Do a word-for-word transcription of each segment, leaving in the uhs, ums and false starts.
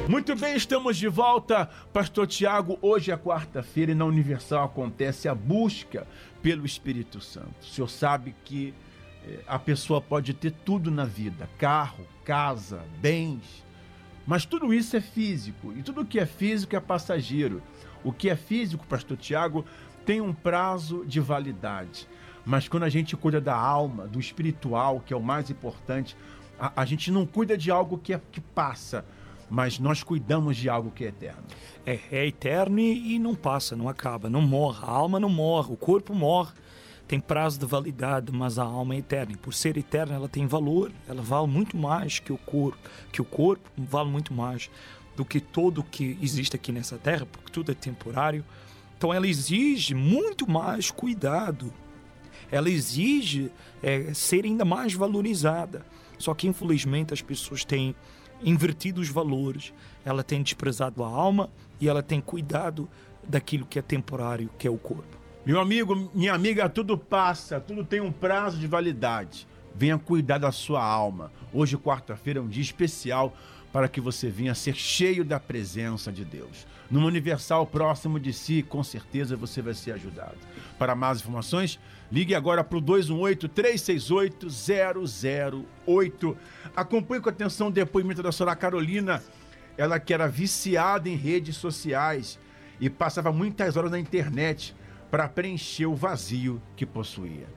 Muito bem, estamos de volta. Pastor Tiago, hoje é quarta-feira e na Universal acontece a busca pelo Espírito Santo. O senhor sabe que eh, a pessoa pode ter tudo na vida, carro, casa, bens, mas tudo isso é físico e tudo que é físico é passageiro. O que é físico, Pastor Tiago, tem um prazo de validade, mas quando a gente cuida da alma, do espiritual, que é o mais importante, a, a gente não cuida de algo que, é, que passa, mas nós cuidamos de algo que é eterno. É, é eterno e, e não passa, não acaba, não morre. A alma não morre, o corpo morre, tem prazo de validade, mas a alma é eterna. E por ser eterna, ela tem valor, ela vale muito mais que o corpo, que o corpo vale muito mais do que tudo que existe aqui nessa terra, porque tudo é temporário. Então ela exige muito mais cuidado, ela exige é, ser ainda mais valorizada. Só que infelizmente as pessoas têm invertido os valores, ela tem desprezado a alma e ela tem cuidado daquilo que é temporário, que é o corpo. Meu amigo, minha amiga, tudo passa, tudo tem um prazo de validade. Venha cuidar da sua alma. Hoje, quarta-feira, é um dia especial para que você venha ser cheio da presença de Deus. Numa Universal próximo de si, com certeza você vai ser ajudado. Para mais informações, ligue agora para o dois um oito, três seis oito, zero zero oito. Acompanhe com atenção o depoimento da senhora Carolina. Ela que era viciada em redes sociais e passava muitas horas na internet para preencher o vazio que possuía.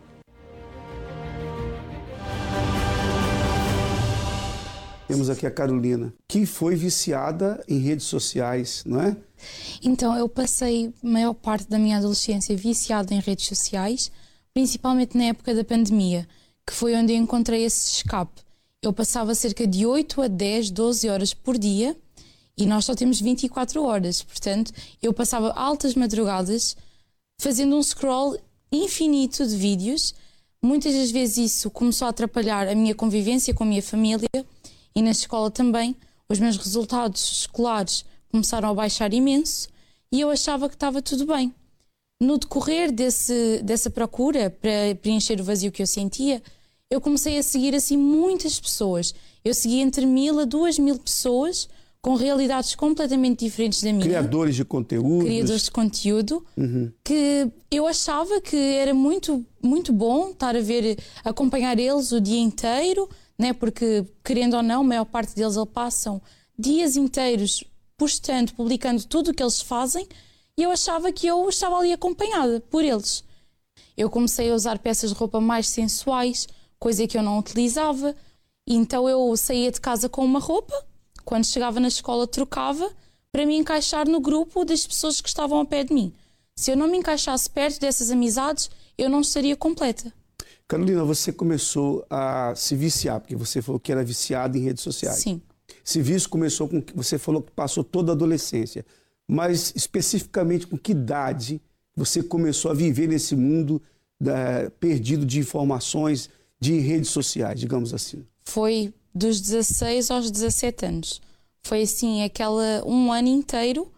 Temos aqui a Carolina, que foi viciada em redes sociais, não é? Então, eu passei a maior parte da minha adolescência viciada em redes sociais, principalmente na época da pandemia, que foi onde eu encontrei esse escape. Eu passava cerca de oito a dez, doze horas por dia e nós só temos vinte e quatro horas. Portanto, eu passava altas madrugadas fazendo um scroll infinito de vídeos. Muitas das vezes isso começou a atrapalhar a minha convivência com a minha família. E na escola também, os meus resultados escolares começaram a baixar imenso e eu achava que estava tudo bem. No decorrer desse, dessa procura para preencher o vazio que eu sentia, eu comecei a seguir assim muitas pessoas. Eu segui entre mil a duas mil pessoas com realidades completamente diferentes da minha. Criadores de conteúdo. Criadores de conteúdo, uhum. que eu achava que era muito, muito bom estar a ver, acompanhar eles o dia inteiro, né? Porque, querendo ou não, a maior parte deles eles passam dias inteiros postando, publicando tudo o que eles fazem e eu achava que eu estava ali acompanhada por eles. Eu comecei a usar peças de roupa mais sensuais, coisa que eu não utilizava, e então eu saía de casa com uma roupa, quando chegava na escola trocava, para me encaixar no grupo das pessoas que estavam ao pé de mim. Se eu não me encaixasse perto dessas amizades, eu não estaria completa. Carolina, você começou a se viciar, porque você falou que era viciada em redes sociais. Sim. Esse vício começou com que você falou que passou toda a adolescência, mas especificamente com que idade você começou a viver nesse mundo da, perdido de informações de redes sociais, digamos assim? Foi dos dezasseis aos dezassete anos. Foi assim, aquela um ano inteiro,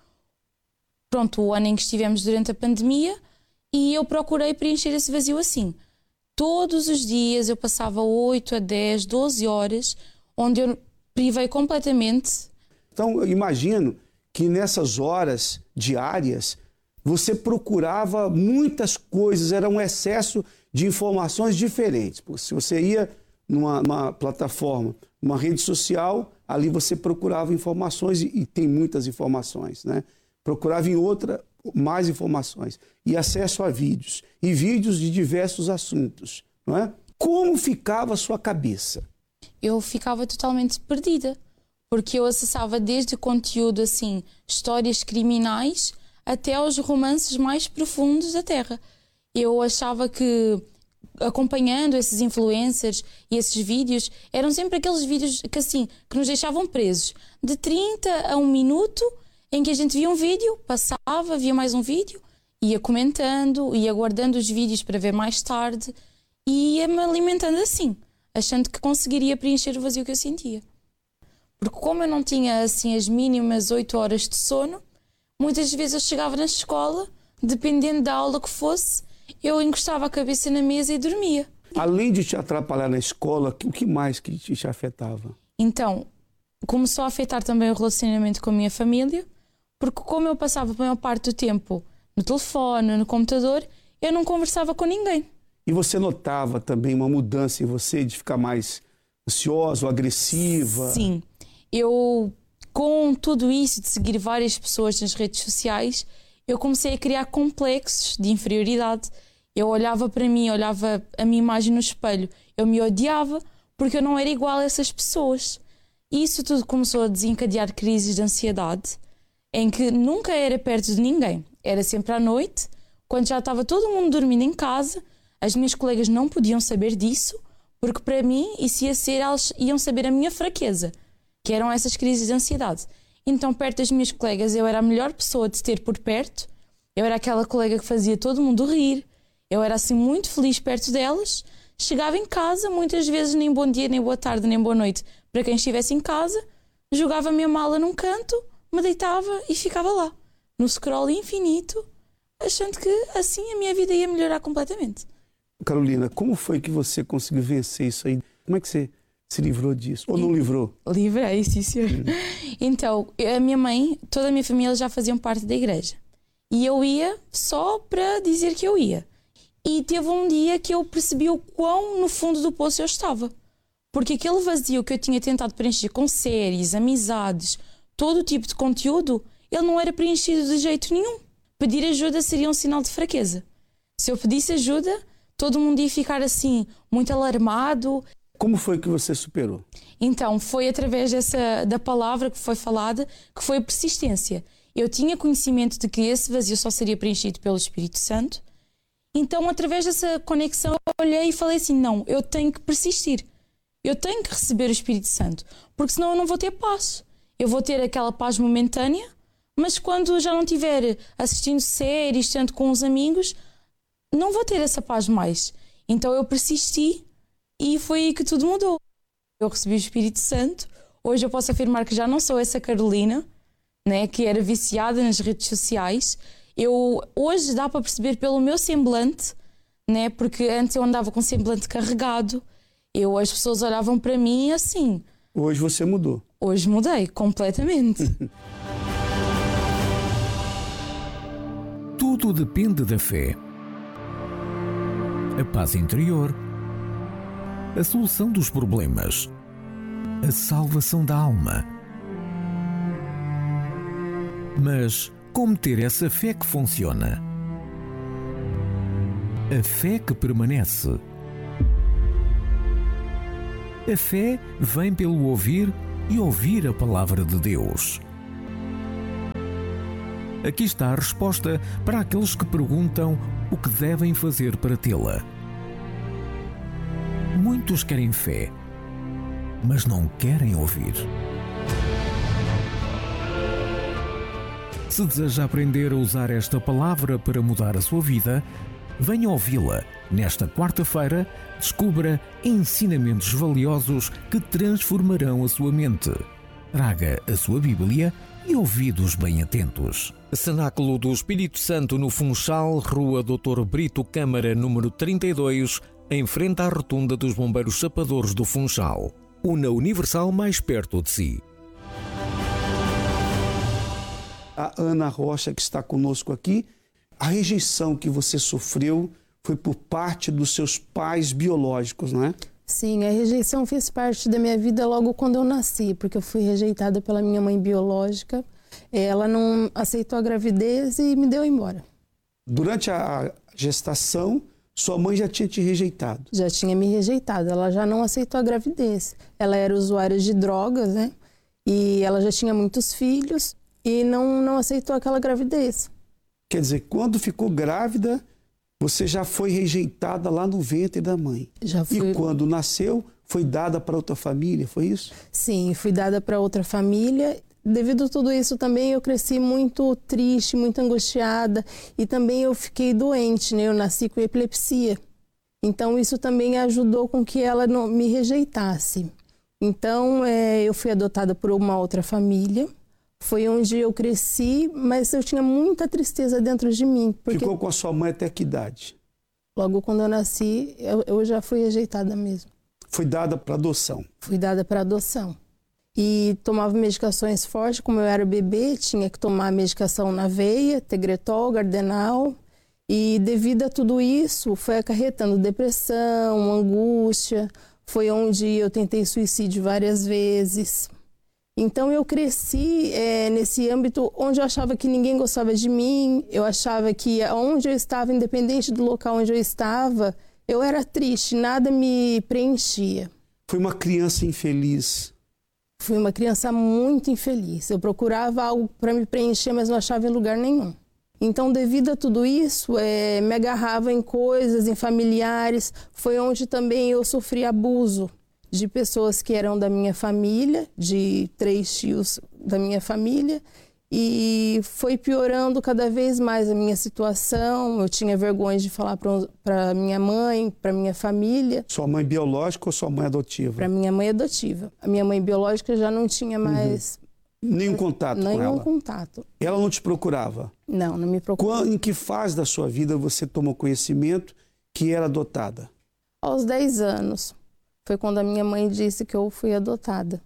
pronto, o ano em que estivemos durante a pandemia, e eu procurei preencher esse vazio assim. Todos os dias eu passava oito a dez, doze horas, onde eu privei completamente. Então, eu imagino que nessas horas diárias, você procurava muitas coisas, era um excesso de informações diferentes. Se você ia numa, numa plataforma, numa rede social, ali você procurava informações, e, e tem muitas informações, né? Procurava em outra mais informações e acesso a vídeos, e vídeos de diversos assuntos, não é? Como ficava a sua cabeça? Eu ficava totalmente perdida, porque eu acessava desde conteúdo assim, histórias criminais, até aos romances mais profundos da Terra. Eu achava que, acompanhando esses influencers e esses vídeos, eram sempre aqueles vídeos que assim, que nos deixavam presos, de trinta a um minuto, em que a gente via um vídeo, passava, via mais um vídeo, ia comentando, ia guardando os vídeos para ver mais tarde e ia-me alimentando assim, achando que conseguiria preencher o vazio que eu sentia. Porque como eu não tinha assim as mínimas oito horas de sono, muitas vezes eu chegava na escola, dependendo da aula que fosse, eu encostava a cabeça na mesa e dormia. Além de te atrapalhar na escola, o que mais que te, te afetava? Então, começou a afetar também o relacionamento com a minha família, porque como eu passava a maior parte do tempo no telefone, no computador, eu não conversava com ninguém. E você notava também uma mudança em você de ficar mais ansiosa ou agressiva? Sim. Eu, com tudo isso de seguir várias pessoas nas redes sociais, eu comecei a criar complexos de inferioridade. Eu olhava para mim, olhava a minha imagem no espelho, eu me odiava porque eu não era igual a essas pessoas. E isso tudo começou a desencadear crises de ansiedade, em que nunca era perto de ninguém. Era sempre à noite, quando já estava todo mundo dormindo em casa. As minhas colegas não podiam saber disso, porque para mim isso ia ser, elas iam saber a minha fraqueza, que eram essas crises de ansiedade. Então, perto das minhas colegas, eu era a melhor pessoa de ter por perto. Eu era aquela colega que fazia todo mundo rir. Eu era assim muito feliz perto delas. Chegava em casa, muitas vezes nem bom dia, nem boa tarde, nem boa noite para quem estivesse em casa. Jogava a minha mala num canto, me deitava e ficava lá, no scroll infinito, achando que assim a minha vida ia melhorar completamente. Carolina, como foi que você conseguiu vencer isso aí? Como é que você se livrou disso? Ou não livrou? Livrei, sim, senhor. Hum. Então, a minha mãe, toda a minha família já faziam parte da igreja. E eu ia só para dizer que eu ia. E teve um dia que eu percebi o quão no fundo do poço eu estava. Porque aquele vazio que eu tinha tentado preencher com séries, amizades, todo tipo de conteúdo, ele não era preenchido de jeito nenhum. Pedir ajuda seria um sinal de fraqueza. Se eu pedisse ajuda, todo mundo ia ficar assim, muito alarmado. Como foi que você superou? Então, foi através dessa, da palavra que foi falada, que foi a persistência. Eu tinha conhecimento de que esse vazio só seria preenchido pelo Espírito Santo. Então, através dessa conexão, eu olhei e falei assim, não, eu tenho que persistir. Eu tenho que receber o Espírito Santo, porque senão eu não vou ter paz. Eu vou ter aquela paz momentânea, mas quando já não estiver assistindo séries, estando com os amigos, não vou ter essa paz mais. Então eu persisti e foi aí que tudo mudou. Eu recebi o Espírito Santo. Hoje eu posso afirmar que já não sou essa Carolina, né, que era viciada nas redes sociais. Eu, hoje dá para perceber pelo meu semblante, né, porque antes eu andava com o semblante carregado. Eu, as pessoas olhavam para mim assim. Hoje você mudou. Hoje mudei completamente. Tudo depende da fé. A paz interior, a solução dos problemas, a salvação da alma. Mas como ter essa fé que funciona? A fé que permanece. A fé vem pelo ouvir e ouvir a palavra de Deus. Aqui está a resposta para aqueles que perguntam o que devem fazer para tê-la. Muitos querem fé, mas não querem ouvir. Se deseja aprender a usar esta palavra para mudar a sua vida, venha ouvi-la. Nesta quarta-feira, descubra ensinamentos valiosos que transformarão a sua mente. Traga a sua Bíblia e ouvidos bem atentos. Cenáculo do Espírito Santo no Funchal, Rua doutor Brito Câmara, número trinta e dois, em frente à rotunda dos Bombeiros Chapadores do Funchal. Una Universal mais perto de si. A Ana Rocha, que está conosco aqui, a rejeição que você sofreu foi por parte dos seus pais biológicos, não é? Sim, a rejeição fez parte da minha vida logo quando eu nasci, porque eu fui rejeitada pela minha mãe biológica. Ela não aceitou a gravidez e me deu embora. Durante a gestação, sua mãe já tinha te rejeitado? Já tinha me rejeitado, ela já não aceitou a gravidez. Ela era usuária de drogas, né? E ela já tinha muitos filhos e não, não aceitou aquela gravidez. Quer dizer, quando ficou grávida, você já foi rejeitada lá no ventre da mãe. Já fui... E quando nasceu, foi dada para outra família, foi isso? Sim, fui dada para outra família. Devido a tudo isso também eu cresci muito triste, muito angustiada e também eu fiquei doente, né? Eu nasci com epilepsia. Então isso também ajudou com que ela não me rejeitasse. Então é, eu fui adotada por uma outra família. Foi onde eu cresci, mas eu tinha muita tristeza dentro de mim. Porque ficou com a sua mãe até que idade? Logo quando eu nasci, eu, eu já fui rejeitada mesmo. Foi dada para adoção? Fui dada para adoção. e tomava medicações fortes. Como eu era bebê, tinha que tomar medicação na veia, Tegretol, Gardenal. E devido a tudo isso, foi acarretando depressão, angústia. Foi onde eu tentei suicídio várias vezes. Então eu cresci é, nesse âmbito onde eu achava que ninguém gostava de mim. Eu achava que onde eu estava, independente do local onde eu estava, eu era triste, nada me preenchia. Foi uma criança infeliz. Fui uma criança muito infeliz. Eu procurava algo para me preencher, mas não achava em lugar nenhum. Então, devido a tudo isso, é, me agarrava em coisas, em familiares. Foi onde também eu sofri abuso de pessoas que eram da minha família, de três tios da minha família. E foi piorando cada vez mais a minha situação. Eu tinha vergonha de falar para minha mãe, para minha família. Sua mãe biológica ou sua mãe adotiva? Para minha mãe adotiva. A minha mãe biológica já não tinha mais... Uhum. Nenhum contato Nenhum com ela? Nenhum contato. Ela não te procurava? Não, não me procurava. Em que fase da sua vida você tomou conhecimento que era adotada? Aos dez anos. Foi quando a minha mãe disse que eu fui adotada.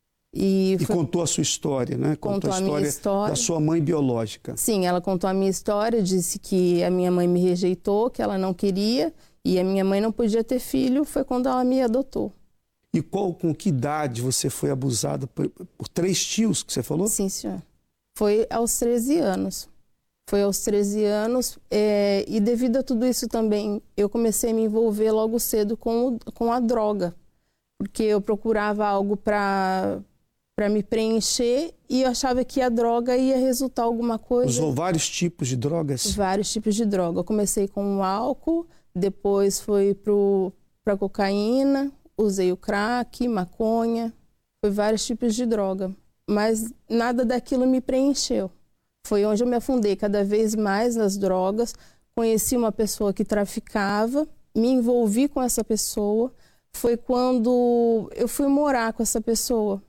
E, e foi... contou a sua história, né? Contou, contou a, a história, história da sua mãe biológica. Sim, ela contou a minha história, disse que a minha mãe me rejeitou, que ela não queria, e a minha mãe não podia ter filho, foi quando ela me adotou. E qual, com que idade você foi abusada por, por três tios que você falou? Sim, senhor. Foi aos treze anos. Foi aos treze anos, é, e devido a tudo isso também, eu comecei a me envolver logo cedo com, o, com a droga, porque eu procurava algo para para me preencher e eu achava que a droga ia resultar alguma coisa. Usou vários tipos de drogas? Vários tipos de droga. Eu comecei com o álcool, depois foi para cocaína, usei o crack, maconha, foi vários tipos de droga, mas nada daquilo me preencheu. Foi onde eu me afundei cada vez mais nas drogas, conheci uma pessoa que traficava, me envolvi com essa pessoa, foi quando eu fui morar com essa pessoa.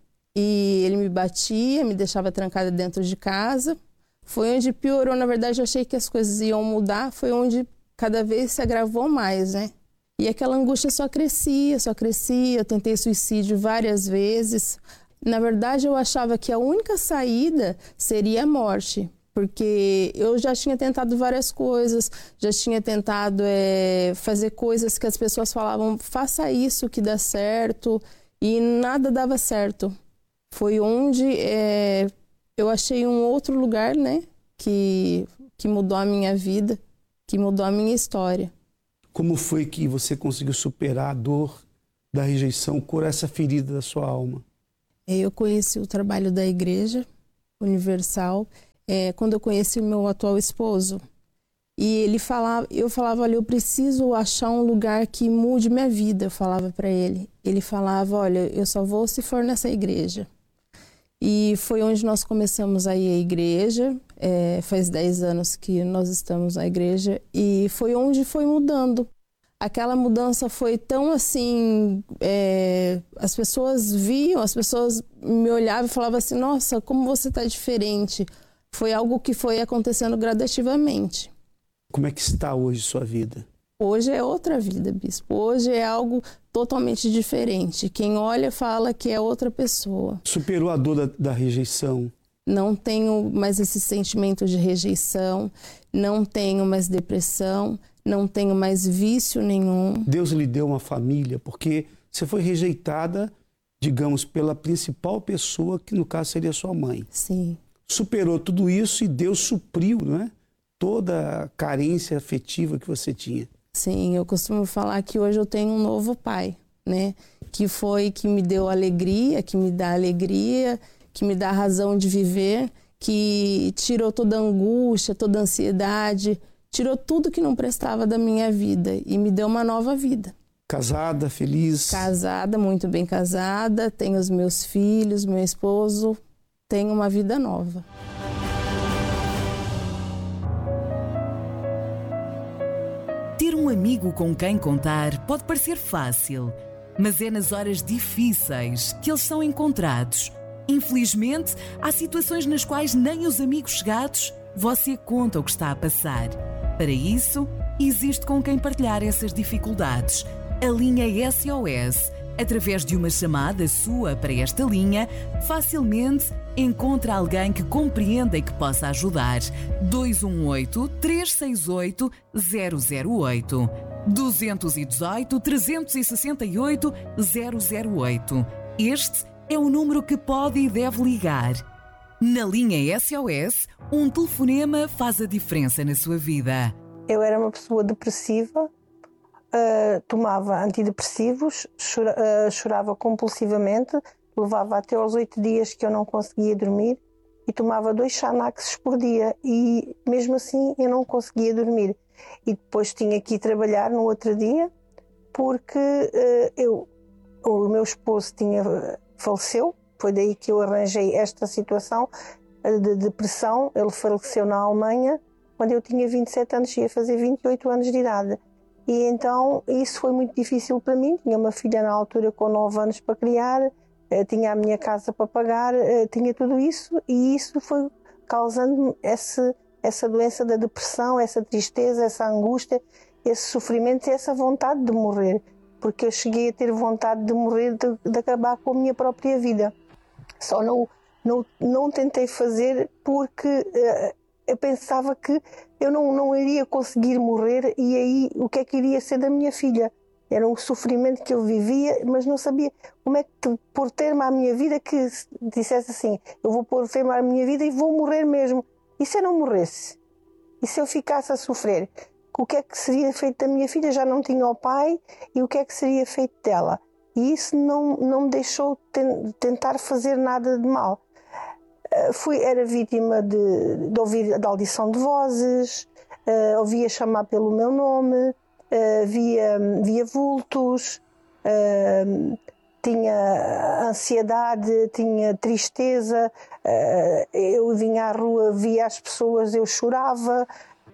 E ele me batia, me deixava trancada dentro de casa. Foi onde piorou, na verdade eu achei que as coisas iam mudar, foi onde cada vez se agravou mais, né? E aquela angústia só crescia, só crescia, eu tentei suicídio várias vezes. Na verdade, eu achava que a única saída seria a morte, porque eu já tinha tentado várias coisas, já tinha tentado é, fazer coisas que as pessoas falavam, faça isso que dá certo, e nada dava certo. Foi onde é, eu achei um outro lugar, né, que, que mudou a minha vida, que mudou a minha história. Como foi que você conseguiu superar a dor da rejeição, curar essa ferida da sua alma? Eu conheci o trabalho da Igreja Universal é, quando eu conheci o meu atual esposo. E ele falava, eu falava, olha, eu preciso achar um lugar que mude minha vida, eu falava para ele. Ele falava, olha, eu só vou se for nessa igreja. E foi onde nós começamos a ir à igreja, é, faz dez anos que nós estamos na igreja, e foi onde foi mudando. Aquela mudança foi tão assim, é, as pessoas viam, as pessoas me olhavam e falavam assim, nossa, como você está diferente. Foi algo que foi acontecendo gradativamente. Como é que está hoje sua vida? Hoje é outra vida, bispo. Hoje é algo totalmente diferente. Quem olha fala que é outra pessoa. Superou a dor da, da rejeição? Não tenho mais esse sentimento de rejeição, não tenho mais depressão, não tenho mais vício nenhum. Deus lhe deu uma família, porque você foi rejeitada, digamos, pela principal pessoa, que no caso seria sua mãe. Sim. Superou tudo isso e Deus supriu, não é? Toda a carência afetiva que você tinha. Sim, eu costumo falar que hoje eu tenho um novo pai, né? Que foi que me deu alegria, que me dá alegria, que me dá razão de viver, que tirou toda a angústia, toda a ansiedade, tirou tudo que não prestava da minha vida e me deu uma nova vida. Casada, feliz? Casada, muito bem casada, tenho os meus filhos, meu esposo, tenho uma vida nova. Ter um amigo com quem contar pode parecer fácil, mas é nas horas difíceis que eles são encontrados. Infelizmente, há situações nas quais nem os amigos chegados você conta o que está a passar. Para isso, existe com quem partilhar essas dificuldades. A linha S O S Através de uma chamada sua para esta linha, facilmente encontra alguém que compreenda e que possa ajudar. dois um oito, três seis oito, zero zero oito. dois um oito, três seis oito, zero zero oito. Este é o número que pode e deve ligar. Na linha S O S, um telefonema faz a diferença na sua vida. Eu era uma pessoa depressiva, uh, tomava antidepressivos, chora, uh, chorava compulsivamente, levava até aos oito dias que eu não conseguia dormir e tomava dois Xanaxes por dia e mesmo assim eu não conseguia dormir. E depois tinha que ir trabalhar no outro dia porque uh, eu, o meu esposo tinha, faleceu, foi daí que eu arranjei esta situação de depressão. Ele faleceu na Alemanha quando eu tinha vinte e sete anos, ia fazer vinte e oito anos de idade. E então isso foi muito difícil para mim. Tinha uma filha na altura com nove anos para criar, tinha a minha casa para pagar, tinha tudo isso e isso foi causando esse, essa doença da depressão, essa tristeza, essa angústia, esse sofrimento e essa vontade de morrer. Porque eu cheguei a ter vontade de morrer, de, de acabar com a minha própria vida. Só não, não, não tentei fazer porque uh, eu pensava que eu não, não iria conseguir morrer e aí o que é que iria ser da minha filha? Era um sofrimento que eu vivia, mas não sabia como é que pôr termo à minha vida, que dissesse assim, eu vou pôr termo à minha vida e vou morrer mesmo. E se eu não morresse? E se eu ficasse a sofrer? O que é que seria feito da minha filha? Já não tinha o pai e o que é que seria feito dela? E isso não, não me deixou ten, tentar fazer nada de mal. Uh, fui, era vítima de, de ouvir de audição de vozes, uh, ouvia chamar pelo meu nome, uh, via, via vultos, uh, tinha ansiedade, tinha tristeza, uh, eu vinha à rua, via as pessoas, eu chorava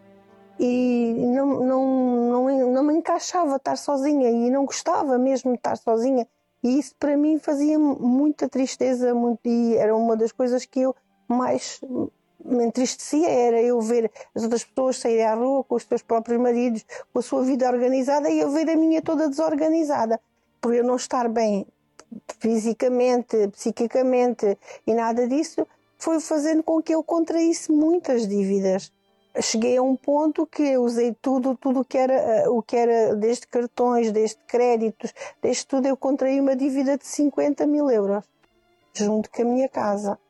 e não, não, não, não me encaixava estar sozinha e não gostava mesmo de estar sozinha. E isso para mim fazia muita tristeza muito, e era uma das coisas que eu mais me entristecia, era eu ver as outras pessoas saírem à rua com os seus próprios maridos, com a sua vida organizada e eu ver a minha toda desorganizada, por eu não estar bem fisicamente, psiquicamente e nada disso, foi fazendo com que eu contraísse muitas dívidas. Cheguei a um ponto que eu usei tudo, tudo que era, o que era desde cartões, desde créditos, desde tudo, eu contraí uma dívida de cinquenta mil euros, junto com a minha casa.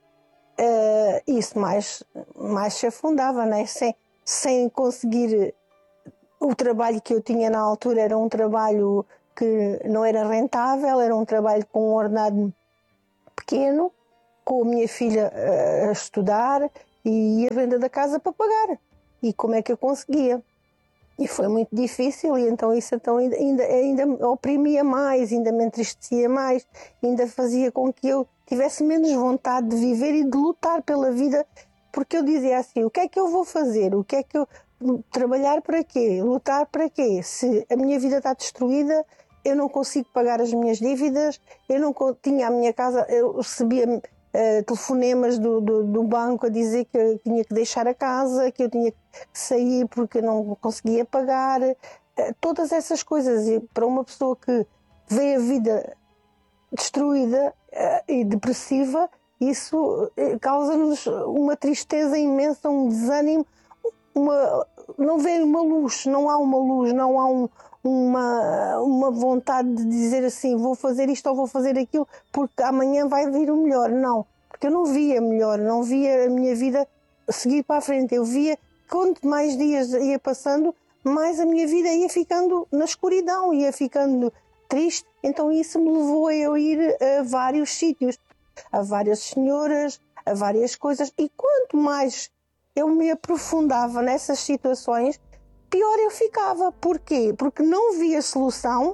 Uh, isso mais, mais se afundava, né? sem, sem conseguir. O trabalho que eu tinha na altura era um trabalho que não era rentável, era um trabalho com um ordenado pequeno, com a minha filha a estudar e a renda da casa para pagar. E como é que eu conseguia? E foi muito difícil, e então isso então ainda, ainda, ainda oprimia mais, ainda me entristecia mais, ainda fazia com que eu tivesse menos vontade de viver e de lutar pela vida, porque eu dizia assim, o que é que eu vou fazer? O que é que eu... Trabalhar para quê? Lutar para quê? Se a minha vida está destruída, eu não consigo pagar as minhas dívidas, eu não tinha a minha casa, eu recebia... Uh, telefonemas do, do, do banco a dizer que eu tinha que deixar a casa, que eu tinha que sair porque não conseguia pagar, uh, todas essas coisas. E para uma pessoa que vê a vida destruída uh, e depressiva, isso uh, causa-nos uma tristeza imensa, um desânimo, uma, não vê uma luz, não há uma luz, não há um, uma, uma vontade de dizer assim, vou fazer isto ou vou fazer aquilo porque amanhã vai vir o melhor. Não, porque eu não via melhor, não via a minha vida seguir para a frente. Eu via, quanto mais dias ia passando, mais a minha vida ia ficando na escuridão, ia ficando triste. Então isso me levou a eu ir a vários sítios, a várias senhoras, a várias coisas. E quanto mais eu me aprofundava nessas situações, pior eu ficava. Porquê? Porque não via solução.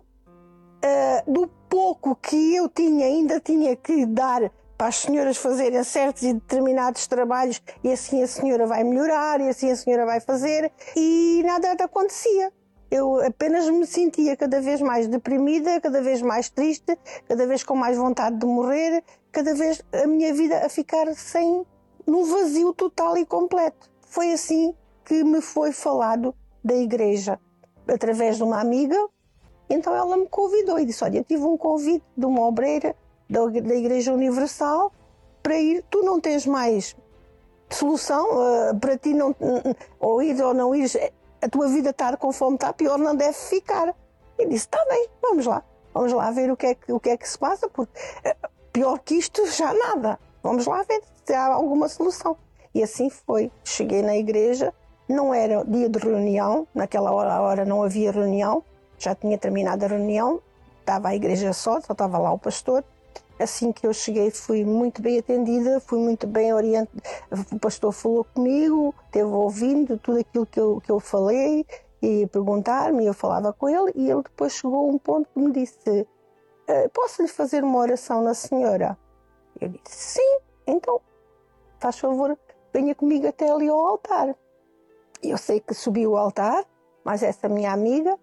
Uh, do pouco que eu tinha, ainda tinha que dar para as senhoras fazerem certos e determinados trabalhos, e assim a senhora vai melhorar, e assim a senhora vai fazer, e nada acontecia. Eu apenas me sentia cada vez mais deprimida, cada vez mais triste, cada vez com mais vontade de morrer, cada vez a minha vida a ficar sem, num vazio total e completo. Foi assim que me foi falado da igreja, através de uma amiga. Então ela me convidou e disse, olha, eu tive um convite de uma obreira da, da Igreja Universal para ir, tu não tens mais solução, uh, para ti não, ou ir ou não ir, a tua vida estar conforme está, pior não deve ficar. E disse, está bem, vamos lá, vamos lá ver o que é que, o que, é que se passa, porque uh, pior que isto já nada, vamos lá ver se há alguma solução. E assim foi, cheguei na igreja, não era dia de reunião, naquela hora, a hora não havia reunião, já tinha terminado a reunião, estava a igreja só, só estava lá o pastor. Assim que eu cheguei fui muito bem atendida, fui muito bem orientada, o pastor falou comigo, esteve ouvindo tudo aquilo que eu, que eu falei, e perguntar-me, eu falava com ele, e ele depois chegou a um ponto que me disse, posso lhe fazer uma oração na senhora? Eu disse, sim, então, faz favor, venha comigo até ali ao altar. Eu sei que subiu o altar, mas essa minha amiga,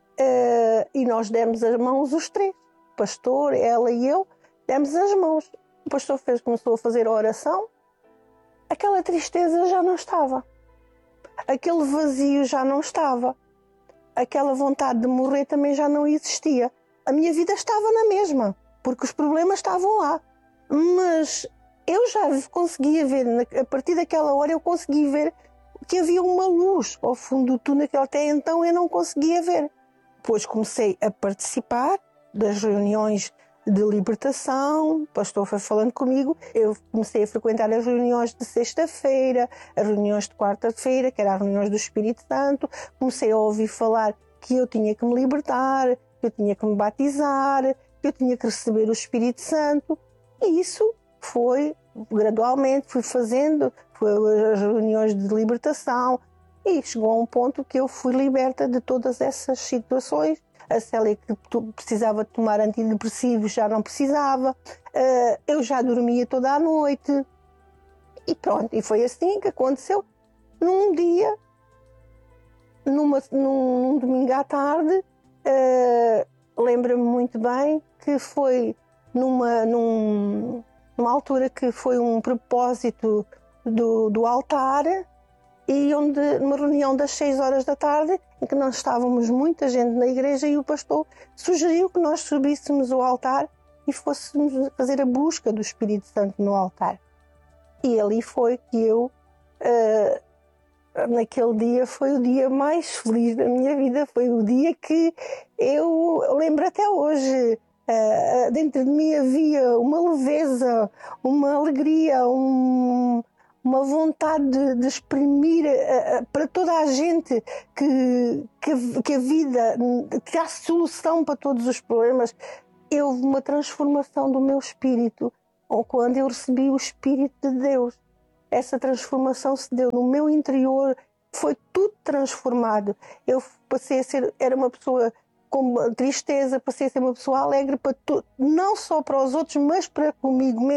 Uh, e nós demos as mãos os três, o pastor, ela e eu, demos as mãos. O pastor fez, começou a fazer a oração, aquela tristeza já não estava, aquele vazio já não estava, aquela vontade de morrer também já não existia. A minha vida estava na mesma, porque os problemas estavam lá, mas eu já conseguia ver, a partir daquela hora eu consegui ver que havia uma luz ao fundo do túnel que até então eu não conseguia ver. Depois comecei a participar das reuniões de libertação, o pastor foi falando comigo, eu comecei a frequentar as reuniões de sexta-feira, as reuniões de quarta-feira, que eram as reuniões do Espírito Santo, comecei a ouvir falar que eu tinha que me libertar, que eu tinha que me batizar, que eu tinha que receber o Espírito Santo, e isso foi gradualmente, fui fazendo, foi as reuniões de libertação, e chegou a um ponto que eu fui liberta de todas essas situações. A Célia que precisava tomar antidepressivos já não precisava, eu já dormia toda a noite, e pronto, e foi assim que aconteceu. Num dia, numa, num domingo à tarde, lembro-me muito bem que foi numa, num, numa altura que foi um propósito do, do altar, e onde, numa reunião das seis horas da tarde, em que nós estávamos muita gente na igreja, e o pastor sugeriu que nós subíssemos o altar e fôssemos fazer a busca do Espírito Santo no altar. E ali foi que eu, uh, naquele dia, foi o dia mais feliz da minha vida, foi o dia que eu lembro até hoje. Uh, dentro de mim havia uma leveza, uma alegria, um... uma vontade de, de exprimir uh, para toda a gente que, que, que a vida, que há solução para todos os problemas. Houve uma transformação do meu espírito, ou quando eu recebi o Espírito de Deus. Essa transformação se deu no meu interior, foi tudo transformado. Eu passei a ser, era uma pessoa com tristeza, passei a ser uma pessoa alegre, para tu, não só para os outros, mas para comigo mesmo.